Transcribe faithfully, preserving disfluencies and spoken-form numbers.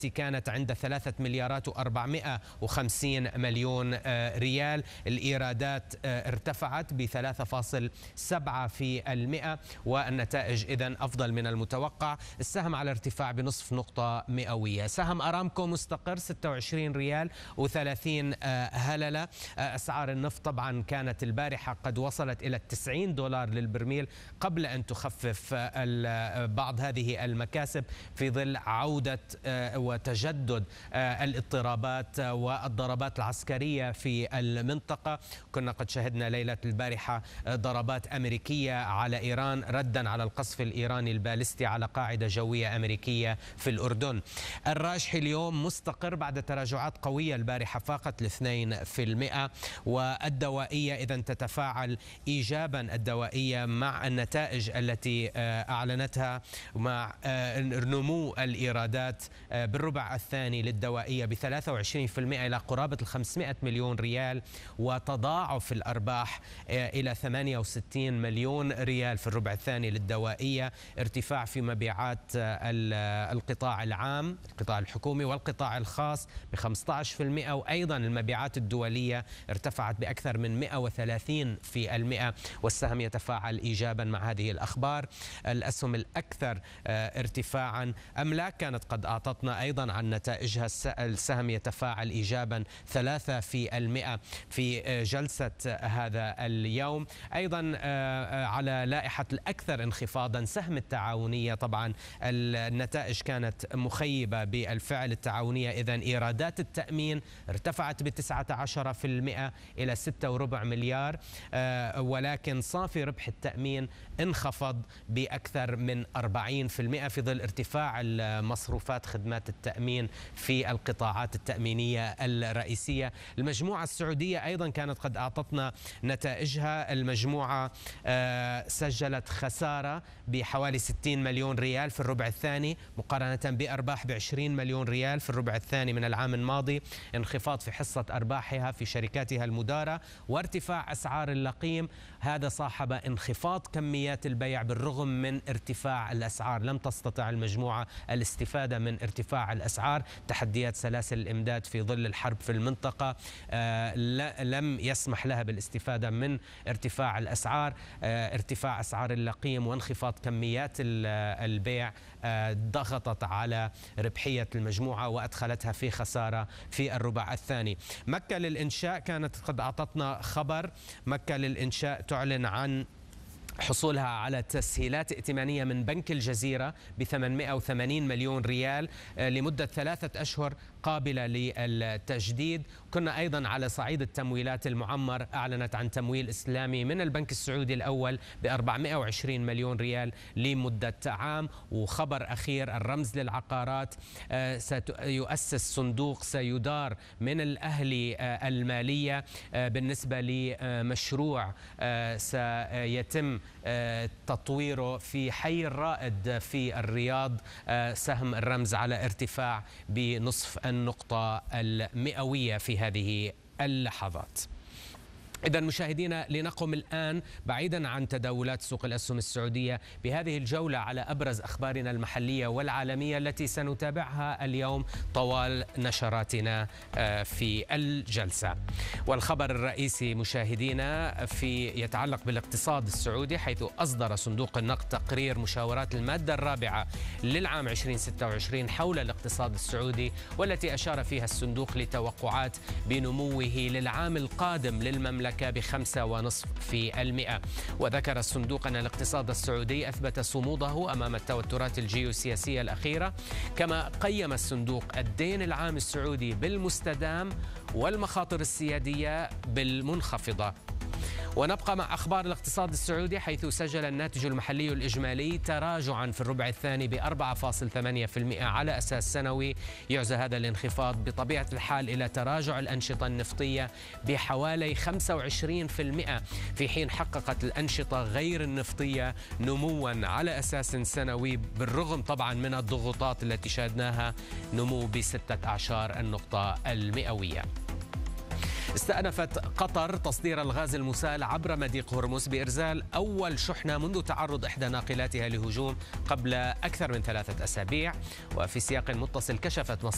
كانت عند ثلاثة مليارات وأربعمائة وخمسين مليون ريال. الإيرادات ارتفعت ب ثلاثة فاصلة سبعة بالمئة والنتائج إذن أفضل من المتوقع. السهم على ارتفاع بنصف نقطة مئوية. سهم أرامكو مستقر ستة وعشرين ريال وثلاثين هللة. أسعار النفط طبعا كانت البارحة قد وصلت إلى تسعين دولار للبرميل قبل أن تخفف بعض هذه المكاسب في ظل عودة وتجدد الاضطرابات والضربات العسكرية في المنطقة. كنا قد شهدنا ليلة البارحة ضربات أمريكية على إيران ردا على القصف الإيراني البالستي على قاعدة جوية أمريكية في الأردن. الراجحي اليوم مستقر بعد تراجعات قوية البارحة فاقت الاثنين في المئة. والدوائية إذن تتفاعل إيجابا الدوائية مع النتائج التي أعلنتها مع نمو الإيرادات بالربع الثاني للدوائية ب ثلاثة وعشرين بالمئة إلى قرابة ال خمسمائة مليون ريال، وتضاعف الأرباح إلى ثمانية وستين مليون ريال في الربع الثاني للدوائية. ارتفاع في مبيعات القطاع العام القطاع الحكومي والقطاع الخاص ب خمسة عشر بالمئة، وأيضا المبيعات الدولية ارتفعت بأكثر من مئة وثلاثين بالمئة، والسهم يتفاعل إيجابا مع هذه الأخبار. الأسهم الأكثر ارتفاعا أملاك كانت قد أعطتنا أيضا عن نتائجها. السهم يتفاعل إيجابا ثلاثة في المئة في جلسة هذا اليوم. أيضا على لائحة الأكثر انخفاضا سهم التعاونية. طبعا النتائج كانت مخيبة بالفعل. التعاونية إذن إيرادات التأمين ارتفعت ب تسعة عشر بالمئة إلى ستة وربع مليار، ولكن صافي ربح التأمين انخفض بأكثر من أربعين بالمئة في ظل ارتفاع مصروفات خدمات التأمين في القطاعات التأمينية الرئيسية. المجموعة السعودية أيضا كانت قد أعطتنا نتائجها. المجموعة سجلت خسارة بحوالي ستين مليون ريال في الربع الثاني مقارنة بأرباح بعشرين مليون ريال في الربع الثاني من العام الماضي. انخفاض في حصة أرباحها في شركاتها المدارة وارتفاع أسعار اللقيم، هذا صاحب انخفاض كميات البيع بالرغم من ارتفاع الأسعار. لم تستطع المجموعة الاستفادة من ارتفاع الأسعار. تحديات سلاسل الإمداد في ظل الحرب في المنطقة لم يسمح لها بالاستفادة من ارتفاع الأسعار. ارتفاع أسعار اللقيم وانخفاض كميات البيع ضغطت على ربحية المجموعة وأدخلتها في خسارة في الربع الثاني. مكة للإنشاء كانت قد أعطتنا خبر. مكة للإنشاء تعلن عن حصولها على تسهيلات ائتمانية من بنك الجزيرة ب ثمانمائة وثمانين مليون ريال لمدة ثلاثة أشهر قابلة للتجديد. كنا أيضا على صعيد التمويلات المعمر أعلنت عن تمويل إسلامي من البنك السعودي الأول ب أربعمائة وعشرين مليون ريال لمدة عام. وخبر أخير، الرمز للعقارات سيؤسس صندوق سيدار من الأهلي المالية بالنسبة لمشروع سيتم تطويره في حي الرائد في الرياض. سهم الرمز على ارتفاع بنصف النقطة المئوية في هذه اللحظات. إذا مشاهدينا، لنقم الآن بعيدا عن تداولات سوق الأسهم السعودية بهذه الجولة على أبرز أخبارنا المحلية والعالمية التي سنتابعها اليوم طوال نشراتنا في الجلسة. والخبر الرئيسي مشاهدينا في يتعلق بالاقتصاد السعودي، حيث أصدر صندوق النقد تقرير مشاورات المادة الرابعة للعام ألفين وستة وعشرين حول الاقتصاد السعودي، والتي أشار فيها الصندوق لتوقعات بنموه للعام القادم للمملكة بخمسة ونصف في المئة. وذكر الصندوق أن الاقتصاد السعودي أثبت صموده أمام التوترات الجيوسياسية الأخيرة. كما قيم الصندوق الدين العام السعودي بالمستدام والمخاطر السيادية بالمنخفضة. ونبقى مع أخبار الاقتصاد السعودي، حيث سجل الناتج المحلي الإجمالي تراجعا في الربع الثاني ب أربعة فاصلة ثمانية بالمئة على أساس سنوي. يعزى هذا الانخفاض بطبيعة الحال إلى تراجع الأنشطة النفطية بحوالي خمسة وعشرين بالمئة، في حين حققت الأنشطة غير النفطية نموا على أساس سنوي بالرغم طبعا من الضغوطات التي شاهدناها، نمو بستة أعشار النقطة المئوية. استأنفت قطر تصدير الغاز المسال عبر مضيق هرمز بإرسال أول شحنة منذ تعرض إحدى ناقلاتها لهجوم قبل أكثر من ثلاثة أسابيع. وفي سياق متصل، كشفت